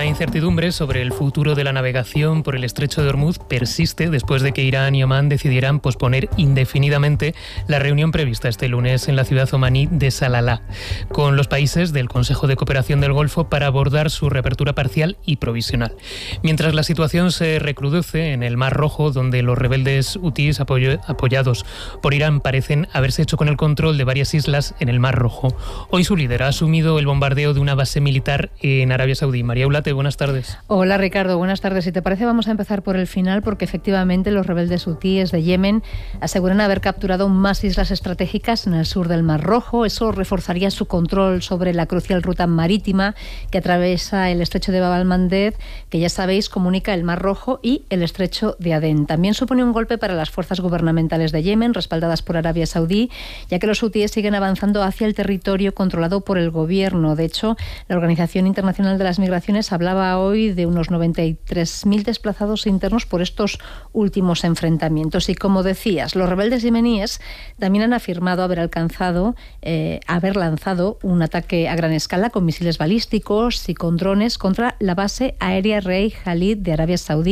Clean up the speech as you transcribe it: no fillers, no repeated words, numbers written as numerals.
incertidumbre sobre el futuro de la navegación por el estrecho de Hormuz persiste después de que Irán y Omán decidieran posponer indefinidamente la reunión prevista este lunes en la ciudad omaní de Salalah, con los países del Consejo de Cooperación del Golfo para abordar su reapertura parcial y provisional. Mientras la situación se recrudece en el Mar Rojo, donde los rebeldes hutíes apoyados por Irán parecen haberse hecho con el control de varias islas en el Mar Rojo. Hoy su líder ha asumido el bombardeo de una base militar en Arabia Saudí. María Ulate, buenas tardes. Hola Ricardo, buenas tardes. Si te parece vamos a empezar por el final, porque efectivamente los rebeldes hutíes de Yemen aseguran haber capturado más islas estratégicas en el sur del Mar Rojo. Eso reforzaría su control sobre la crucial ruta marítima que atraviesa el estrecho de Bab al-Mandeb, que ya sabéis comunica el Mar Rojo y el estrecho de Adén. También supone un golpe para las fuerzas gubernamentales de Yemen, respaldadas por Arabia Saudí, ya que los hutíes siguen avanzando hacia el territorio controlado por el gobierno. De hecho, la Organización Internacional de las Migraciones hablaba hoy de unos 93.000 desplazados internos por estos últimos enfrentamientos. Y como decías, los rebeldes yemeníes también han afirmado haber lanzado un ataque a gran escala con misiles balísticos y con drones contra la base aérea Rey Khalid de Arabia Saudí,